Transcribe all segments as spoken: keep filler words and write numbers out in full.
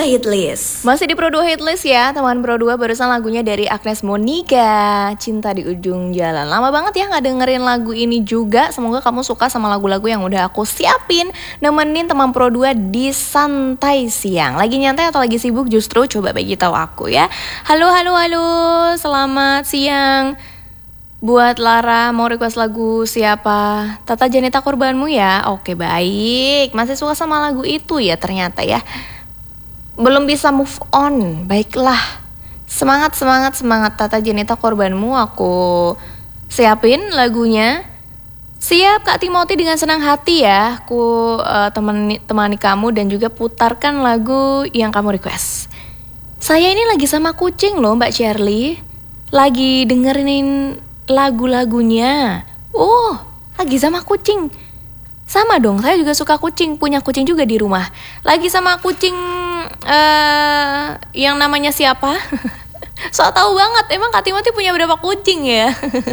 Hit List. Masih di Pro dua Hit List ya, teman Pro dua. Barusan lagunya dari Agnes Monica, Cinta di Ujung Jalan. Lama banget ya gak dengerin lagu ini juga. Semoga kamu suka sama lagu-lagu yang udah aku siapin nemenin teman Pro dua di santai siang. Lagi nyantai atau lagi sibuk justru coba bagi tahu aku ya. Halo halo halo, selamat siang. Buat Lara, mau request lagu siapa? Tata Janeta Korbanmu ya? Oke baik, masih suka sama lagu itu ya ternyata ya. Belum bisa move on, baiklah. Semangat, semangat, semangat Tata Janeta Korbanmu. Aku siapin lagunya. Siap Kak Timothy, dengan senang hati ya. Aku uh, temani, temani kamu dan juga putarkan lagu yang kamu request. Saya ini lagi sama kucing loh Mbak Shirley. Lagi dengerin lagu-lagunya. Oh, lagi sama kucing. Sama dong, saya juga suka kucing. Punya kucing juga di rumah. Lagi sama kucing uh, yang namanya siapa? So tahu banget, emang Kak Timothy punya berapa kucing ya?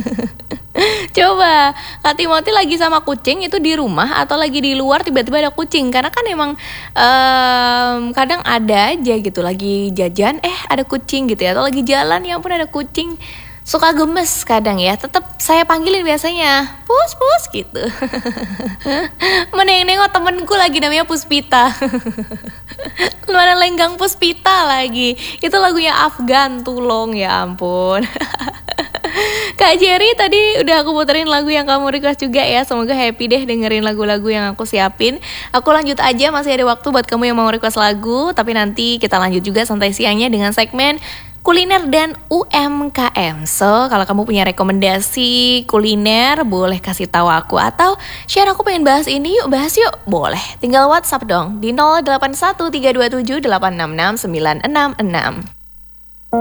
Coba, Kak Timothy lagi sama kucing itu di rumah atau lagi di luar tiba-tiba ada kucing? Karena kan emang um, kadang ada aja gitu, lagi jajan eh ada kucing gitu ya. Atau lagi jalan ya ampun ada kucing. Suka gemes kadang ya, tetap saya panggilin biasanya Pus, Pus gitu. Meneng-nengok temenku lagi namanya Puspita. Lumayan lenggang Puspita lagi. Itu lagunya Afgan, Tulong ya ampun. Kak Jerry tadi udah aku puterin lagu yang kamu request juga ya. Semoga happy deh dengerin lagu-lagu yang aku siapin. Aku lanjut aja, masih ada waktu buat kamu yang mau request lagu. Tapi nanti kita lanjut juga santai siangnya dengan segmen kuliner dan U M K M. So, kalau kamu punya rekomendasi kuliner, boleh kasih tahu aku. Atau share, aku pengen bahas ini yuk, bahas yuk. Boleh, tinggal WhatsApp dong di nol delapan satu tiga dua tujuh delapan enam enam sembilan enam enam.